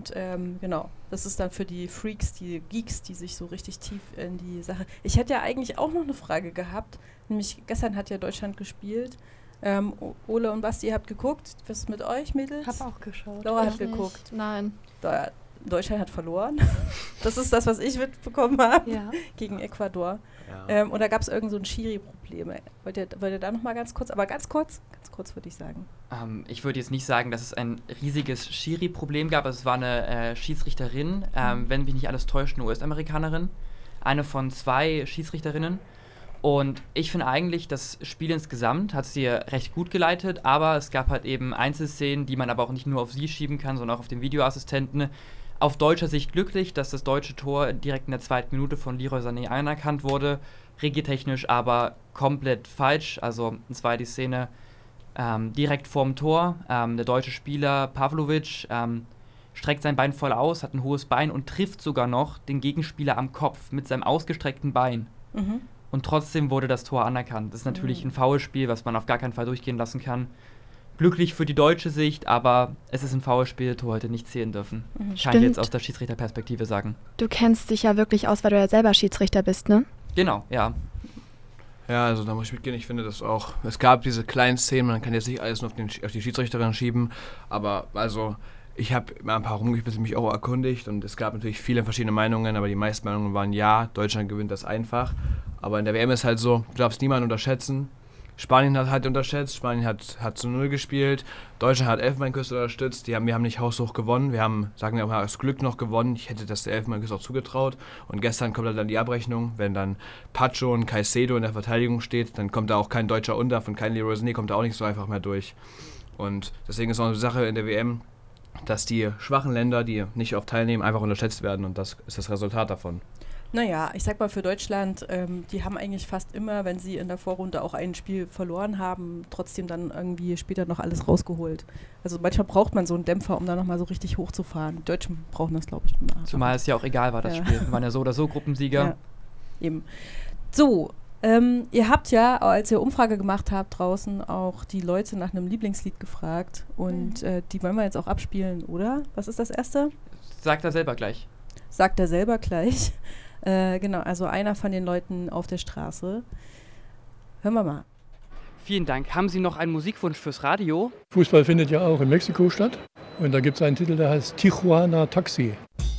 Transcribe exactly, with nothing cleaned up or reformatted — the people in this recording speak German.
Und ähm, genau, das ist dann für die Freaks, die Geeks, die sich so richtig tief in die Sache... Ich hätte ja eigentlich auch noch eine Frage gehabt, nämlich gestern hat ja Deutschland gespielt. Ähm, Ole und Basti, ihr habt geguckt. Was ist mit euch, Mädels? Hab auch geschaut. Laura ich hat geguckt. Nicht. Nein. Da, Deutschland hat verloren. Das ist das, was ich mitbekommen habe. Ja. Gegen Ecuador. Ja. Ähm, und da gab es irgend so ein Schiri-Problem. Wollt ihr, wollt ihr da noch mal ganz kurz, aber ganz kurz, ganz kurz würde ich sagen. Ähm, ich würde jetzt nicht sagen, dass es ein riesiges Schiri-Problem gab. Es war eine äh, Schiedsrichterin, ähm, wenn mich nicht alles täuscht, eine U S-Amerikanerin. Eine von zwei Schiedsrichterinnen. Und ich finde eigentlich, das Spiel insgesamt hat sie recht gut geleitet, aber es gab halt eben Einzelszenen, die man aber auch nicht nur auf sie schieben kann, sondern auch auf den Videoassistenten. Auf deutscher Sicht glücklich, dass das deutsche Tor direkt in der zweiten Minute von Leroy Sané anerkannt wurde. Regietechnisch aber komplett falsch. Also es war die Szene ähm, direkt vorm Tor. Ähm, der deutsche Spieler Pavlovic ähm, streckt sein Bein voll aus, hat ein hohes Bein und trifft sogar noch den Gegenspieler am Kopf mit seinem ausgestreckten Bein. Mhm. Und trotzdem wurde das Tor anerkannt. Das ist natürlich ein Foulspiel, was man auf gar keinen Fall durchgehen lassen kann. Glücklich für die deutsche Sicht, aber es ist ein Foulspiel, Tor heute nicht zählen dürfen. Mhm. Kann Stimmt. ich jetzt aus der Schiedsrichterperspektive sagen. Du kennst dich ja wirklich aus, weil du ja selber Schiedsrichter bist, ne? Genau, ja. Ja, also da muss ich mitgehen, ich finde das auch, es gab diese kleinen Szenen, man kann jetzt nicht alles nur auf, den, auf die Schiedsrichterin schieben, aber also ich habe mal ein paar rumgespielt, mich auch erkundigt und es gab natürlich viele verschiedene Meinungen, aber die meisten Meinungen waren ja, Deutschland gewinnt das einfach, aber in der W M ist halt so, du darfst niemanden unterschätzen. Spanien hat halt unterschätzt, Spanien hat, hat zu Null gespielt, Deutschland hat Elfenbeinküste unterstützt, die haben, wir haben nicht haushoch gewonnen, wir haben, sagen wir mal, das Glück noch gewonnen, ich hätte das der Elfenbeinküste auch zugetraut und gestern kommt dann die Abrechnung, wenn dann Pacho und Caicedo in der Verteidigung steht, dann kommt da auch kein Deutscher unter, von kein Leroy Sané kommt da auch nicht so einfach mehr durch und deswegen ist auch eine Sache in der W M, dass die schwachen Länder, die nicht oft teilnehmen, einfach unterschätzt werden und das ist das Resultat davon. Naja, ich sag mal für Deutschland, ähm, die haben eigentlich fast immer, wenn sie in der Vorrunde auch ein Spiel verloren haben, trotzdem dann irgendwie später noch alles rausgeholt. Also manchmal braucht man so einen Dämpfer, um da nochmal so richtig hochzufahren. Die Deutschen brauchen das, glaube ich. Zumal es ja auch egal war, das ja. Spiel. Wir waren ja so oder so Gruppensieger. Ja, eben. So, ähm, ihr habt ja, als ihr Umfrage gemacht habt draußen, auch die Leute nach einem Lieblingslied gefragt. Und mhm. äh, die wollen wir jetzt auch abspielen, oder? Was ist das erste? Sagt er selber gleich. Sagt er selber gleich. Äh, genau, also einer von den Leuten auf der Straße. Hören wir mal. Vielen Dank. Haben Sie noch einen Musikwunsch fürs Radio? Fußball findet ja auch in Mexiko statt. Und da gibt es einen Titel, der heißt Tijuana Taxi.